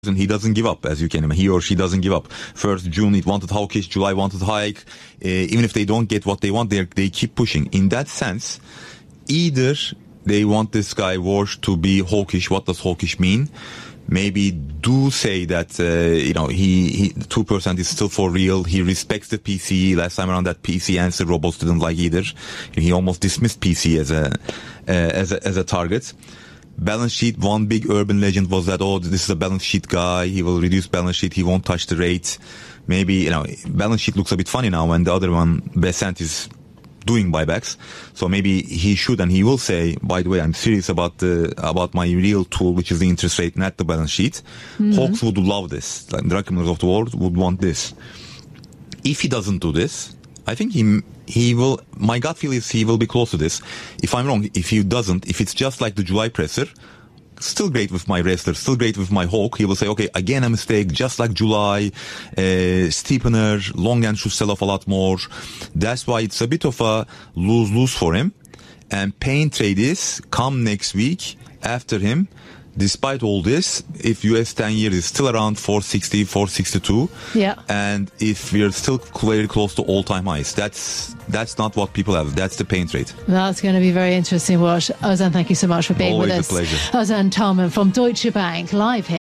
and he doesn't give up, as you can imagine. He or she doesn't give up. First, June, it wanted hawkish. July wanted hike. Even if they don't get what they want, they keep pushing. In that sense, either they want this guy, Warsh, to be hawkish. What does hawkish mean? Maybe do say that, he 2% is still for real. He respects the PCE. Last time around, that PC answer robots didn't like either. He almost dismissed PC as a target. Balance sheet, one big urban legend was that, this is a balance sheet guy. He will reduce balance sheet. He won't touch the rate. Maybe, balance sheet looks a bit funny now when the other one, Besant, is doing buybacks. So maybe he should, and he will say, by the way, I'm serious about my real tool, which is the interest rate, not the balance sheet. Mm-hmm. Hawks would love this. Like, the Druckenmillers of the world would want this. If he doesn't do this, I think he will, my gut feel is he will be close to this. If I'm wrong, if he doesn't, if it's just like the July presser, still great with my wrestler, still great with my hawk, he will say, okay, again a mistake, just like July, steepener, long end should sell off a lot more. That's why it's a bit of a lose-lose for him. And pain trade is come next week after him. Despite all this, if US 10-year is still around 460, 462, and if we're still very close to all-time highs, that's not what people have. That's the pain trade. That's going to be very interesting, Warsh. Ozan, thank you so much for being with us. Always a pleasure. Ozan Tolman from Deutsche Bank, live here.